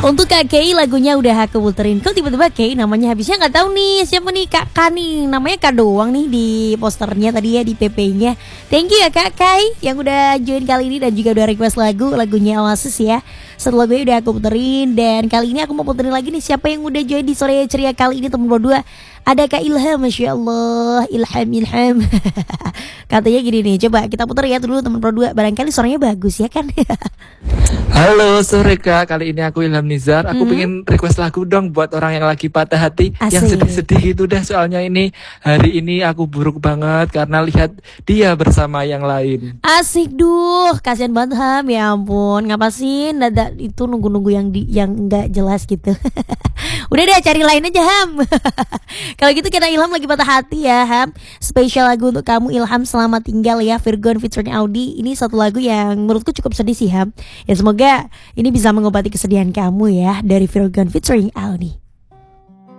Untuk Kak Kay lagunya udah aku puterin. Kok tiba-tiba Kay namanya habisnya nggak tahu nih siapa nih Kak K nih. Namanya Kak doang nih di posternya tadi ya, di PP-nya. Thank you ya Kak Kay yang udah join kali ini dan juga udah request lagunya Oasis ya. Satu lagunya udah aku puterin dan kali ini aku mau puterin lagi nih siapa yang udah join di sore ceria kali ini teman berdua. Ada Kak Ilham, Masya Allah, Ilham. Katanya gini nih, coba kita putar ya dulu teman berdua. Barangkali suaranya bagus ya kan. Halo sore Kak, kali ini aku Ilham Nizar. Aku pengen request lagu dong buat orang yang lagi patah hati. Asik. Yang sedih-sedih gitu dah. Soalnya hari ini aku buruk banget karena lihat dia bersama yang lain. Asik duh, kasihan banget Ham, ya ampun. Ngapa sih nada itu nunggu-nunggu yang nggak jelas gitu. Udah deh cari lain aja Ham. Kalau gitu kita Ilham lagi patah hati ya Ham. Spesial lagu untuk kamu Ilham, Selamat Tinggal ya, Virgon featuring Audi. Ini satu lagu yang menurutku cukup sedih sih Ham. Ya semoga ini bisa mengobati kesedihan kamu ya, dari Virgon featuring Audi.